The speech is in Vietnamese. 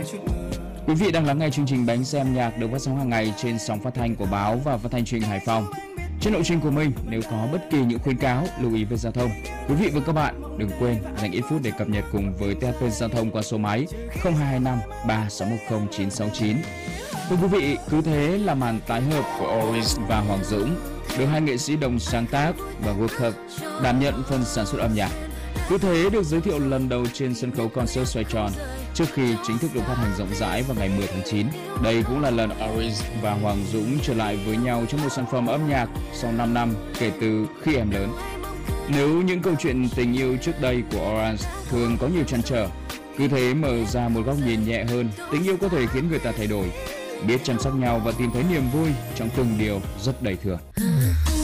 Quý vị đang lắng nghe chương trình Bánh Xe âm nhạc được phát sóng hàng ngày trên sóng phát thanh của báo và phát thanh truyền hình Hải Phòng. Trên lộ trình của mình, nếu có bất kỳ những khuyến cáo, lưu ý về giao thông, quý vị và các bạn đừng quên dành ít phút để cập nhật cùng với THP Giao thông qua số máy 0225 3610 969. Thưa quý vị, cứ thế là màn tái hợp của Oris và Hoàng Dũng được hai nghệ sĩ đồng sáng tác và World Cup đảm nhận phần sản xuất âm nhạc. Cứ thế được giới thiệu lần đầu trên sân khấu concert xoay tròn trước khi chính thức được phát hành rộng rãi vào ngày 10 tháng 9. Đây cũng là lần Oris và Hoàng Dũng trở lại với nhau trong một sản phẩm âm nhạc sau 5 năm kể từ Khi Em Lớn. Nếu những câu chuyện tình yêu trước đây của Orange thường có nhiều trăn trở, cứ thế mở ra một góc nhìn nhẹ hơn, tình yêu có thể khiến người ta thay đổi, biết chăm sóc nhau và tìm thấy niềm vui trong từng điều rất đầy thường.